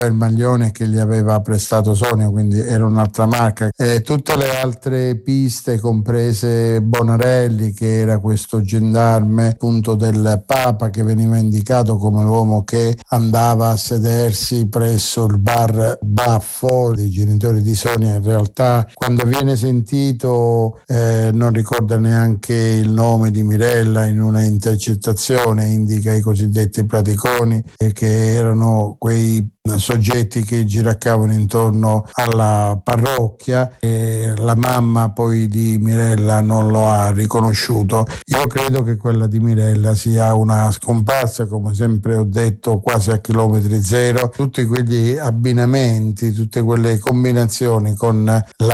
il maglione che gli aveva prestato Sonia, quindi era un'altra marca. Tutte le altre piste, comprese Bonarelli, che era questo gendarme appunto del Papa, che veniva indicato come l'uomo che andava a sedersi presso il bar Baffo dei genitori di Sonia. In realtà, quando viene sentito, non ricorda neanche il nome di Mirella. In una intercettazione indica i cosiddetti praticoni, che erano quei soggetti che giraccavano intorno alla parrocchia, e la mamma poi di Mirella non lo ha riconosciuto. Io credo che quella di Mirella sia una scomparsa, come sempre ho detto, quasi a chilometri zero. Tutti quegli abbinamenti, tutte quelle combinazioni con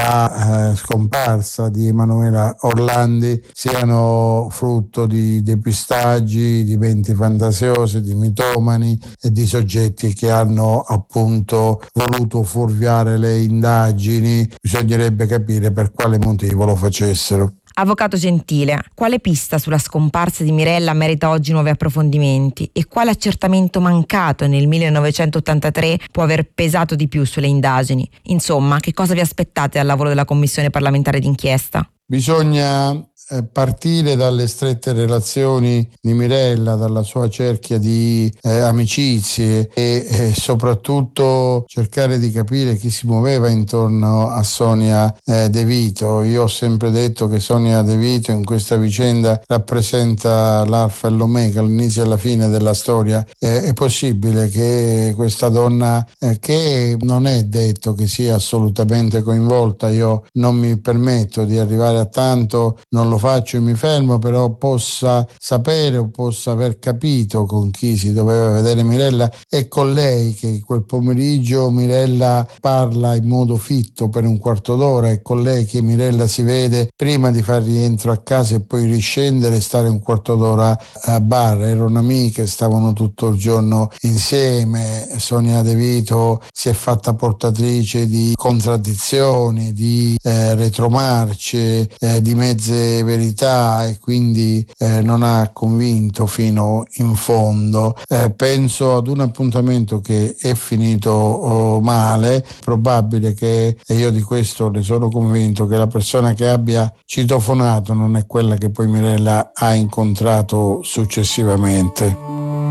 la scomparsa di Emanuela Orlandi siano frutto di depistaggi, di menti fantasiose, di mitomani e di soggetti che hanno appunto voluto fuorviare le indagini. Bisognerebbe capire per quale motivo lo facessero. Avvocato Gentile, quale pista sulla scomparsa di Mirella merita oggi nuovi approfondimenti e quale accertamento mancato nel 1983 può aver pesato di più sulle indagini? Insomma, che cosa vi aspettate dal lavoro della Commissione parlamentare d'inchiesta? Bisogna partire dalle strette relazioni di Mirella, dalla sua cerchia di amicizie e soprattutto cercare di capire chi si muoveva intorno a Sonia De Vito. Io ho sempre detto che Sonia De Vito in questa vicenda rappresenta l'alfa e l'omega, l'inizio e la fine della storia. È possibile che questa donna, che non è detto che sia assolutamente coinvolta, io non mi permetto di arrivare a tanto, non lo faccio e mi fermo, però possa sapere o possa aver capito con chi si doveva vedere Mirella. È con lei che quel pomeriggio Mirella parla in modo fitto per un quarto d'ora, è con lei che Mirella si vede prima di far rientro a casa e poi riscendere e stare un quarto d'ora a bar. Erano amiche, stavano tutto il giorno insieme. Sonia De Vito si è fatta portatrice di contraddizioni, di retromarce, di mezze verità, e quindi non ha convinto fino in fondo. Penso ad un appuntamento che è finito male. Probabile che, e io di questo ne sono convinto, che la persona che abbia citofonato non è quella che poi Mirella ha incontrato successivamente.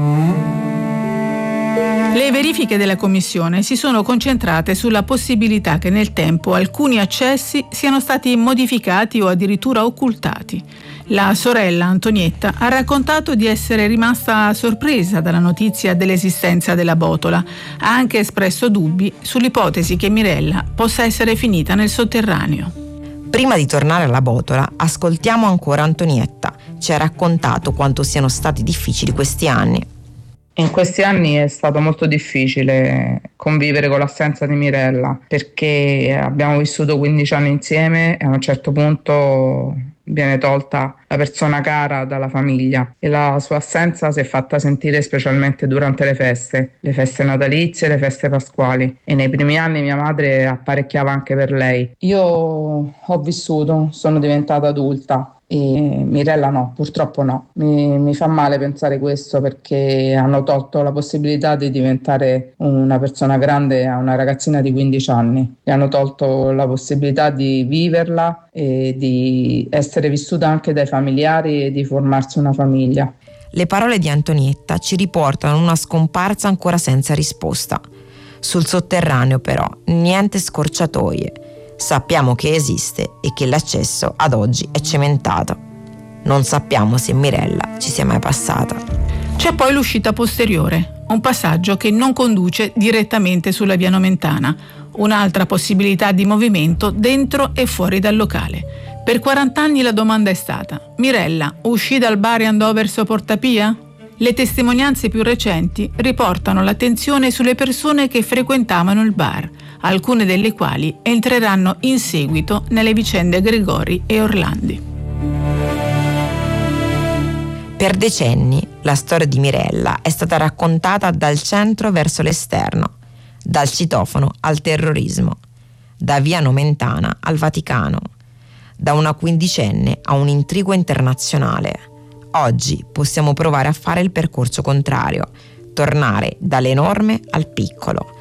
Le verifiche della Commissione si sono concentrate sulla possibilità che nel tempo alcuni accessi siano stati modificati o addirittura occultati. La sorella Antonietta ha raccontato di essere rimasta sorpresa dalla notizia dell'esistenza della botola. Ha anche espresso dubbi sull'ipotesi che Mirella possa essere finita nel sotterraneo. Prima di tornare alla botola, ascoltiamo ancora Antonietta. Ci ha raccontato quanto siano stati difficili questi anni. In questi anni è stato molto difficile convivere con l'assenza di Mirella, perché abbiamo vissuto 15 anni insieme e a un certo punto viene tolta la persona cara dalla famiglia e la sua assenza si è fatta sentire specialmente durante le feste natalizie, le feste pasquali, e nei primi anni mia madre apparecchiava anche per lei. Io ho vissuto, sono diventata adulta e Mirella no, purtroppo no. Mi fa male pensare questo, perché hanno tolto la possibilità di diventare una persona grande a una ragazzina di 15 anni, e hanno tolto la possibilità di viverla e di essere vissuta anche dai familiari e di formarsi una famiglia. Le parole di Antonietta ci riportano a una scomparsa ancora senza risposta. Sul sotterraneo però niente scorciatoie. Sappiamo che esiste e che l'accesso ad oggi è cementato. Non sappiamo se Mirella ci sia mai passata. C'è poi l'uscita posteriore, un passaggio che non conduce direttamente sulla via Nomentana, un'altra possibilità di movimento dentro e fuori dal locale. Per 40 anni la domanda è stata: Mirella uscì dal bar e andò verso Porta Pia? Le testimonianze più recenti riportano l'attenzione sulle persone che frequentavano il bar, alcune delle quali entreranno in seguito nelle vicende Gregori e Orlandi. Per decenni la storia di Mirella è stata raccontata dal centro verso l'esterno, dal citofono al terrorismo, da via Nomentana al Vaticano, da una quindicenne a un intrigo internazionale. Oggi possiamo provare a fare il percorso contrario, tornare dalle norme al piccolo,